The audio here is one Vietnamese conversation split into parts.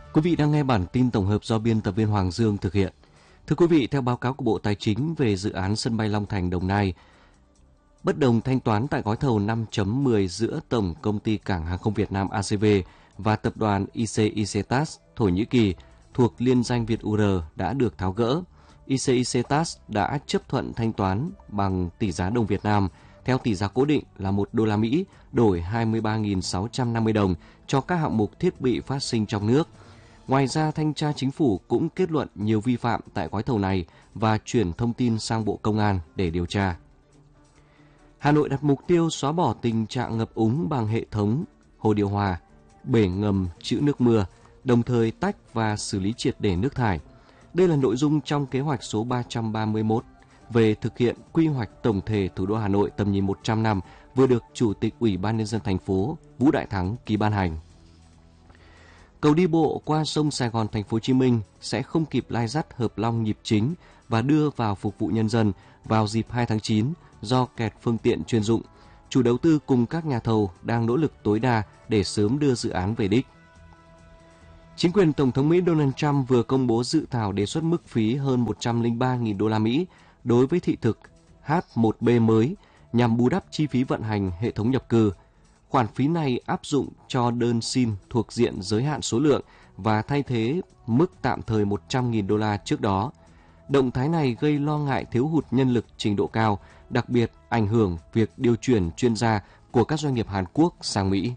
Quý vị đang nghe bản tin tổng hợp do biên tập viên Hoàng Dương thực hiện. Thưa quý vị, theo báo cáo của Bộ Tài chính về dự án sân bay Long Thành Đồng Nai, bất đồng thanh toán tại gói thầu 5.10 giữa Tổng Công ty Cảng hàng không Việt Nam ACV và Tập đoàn IC-ICTAS Thổ Nhĩ Kỳ thuộc liên danh Việt-UR đã được tháo gỡ. IC-ICTAS đã chấp thuận thanh toán bằng tỷ giá đồng Việt Nam theo tỷ giá cố định là 1 đô la Mỹ đổi 23.650 đồng cho các hạng mục thiết bị phát sinh trong nước. Ngoài ra, Thanh tra Chính phủ cũng kết luận nhiều vi phạm tại gói thầu này và chuyển thông tin sang Bộ Công an để điều tra. Hà Nội đặt mục tiêu xóa bỏ tình trạng ngập úng bằng hệ thống hồ điều hòa, bể ngầm trữ nước mưa, đồng thời tách và xử lý triệt để nước thải. Đây là nội dung trong kế hoạch số 331 về thực hiện quy hoạch tổng thể thủ đô Hà Nội tầm nhìn 100 năm vừa được Chủ tịch Ủy ban Nhân dân thành phố Vũ Đại Thắng ký ban hành. Cầu đi bộ qua sông Sài Gòn thành phố Hồ Chí Minh sẽ không kịp lai dắt Hợp Long nhịp chính và đưa vào phục vụ nhân dân vào dịp 2 tháng 9 do kẹt phương tiện chuyên dụng. Chủ đầu tư cùng các nhà thầu đang nỗ lực tối đa để sớm đưa dự án về đích. Chính quyền Tổng thống Mỹ Donald Trump vừa công bố dự thảo đề xuất mức phí hơn 103.000 đô la Mỹ đối với thị thực H1B mới nhằm bù đắp chi phí vận hành hệ thống nhập cư. Khoản phí này áp dụng cho đơn xin thuộc diện giới hạn số lượng và thay thế mức tạm thời 100.000 đô la trước đó. Động thái này gây lo ngại thiếu hụt nhân lực trình độ cao, đặc biệt ảnh hưởng việc điều chuyển chuyên gia của các doanh nghiệp Hàn Quốc sang Mỹ.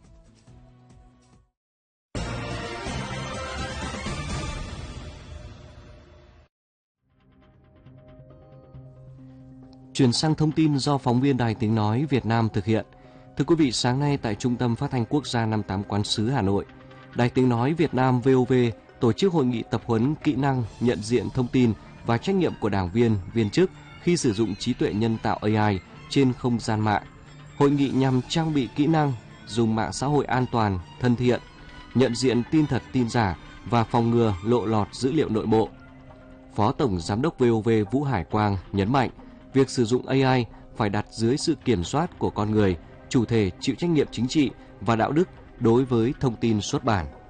Chuyển sang thông tin do phóng viên Đài Tiếng Nói Việt Nam thực hiện. Thưa quý vị, sáng nay tại Trung tâm Phát thanh Quốc gia 58 Quán sứ Hà Nội, Đài Tiếng Nói Việt Nam VOV tổ chức hội nghị tập huấn kỹ năng nhận diện thông tin và trách nhiệm của đảng viên, viên chức khi sử dụng trí tuệ nhân tạo AI trên không gian mạng. Hội nghị nhằm trang bị kỹ năng dùng mạng xã hội an toàn, thân thiện, nhận diện tin thật tin giả và phòng ngừa lộ lọt dữ liệu nội bộ. Phó Tổng Giám đốc VOV Vũ Hải Quang nhấn mạnh, việc sử dụng AI phải đặt dưới sự kiểm soát của con người, chủ thể chịu trách nhiệm chính trị và đạo đức đối với thông tin xuất bản.